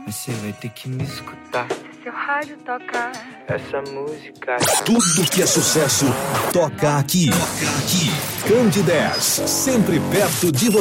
Você vai ter que me escutar. Se seu rádio tocar Essa música. Tudo que é sucesso toca aqui. Toca aqui. Candidez, sempre perto de você.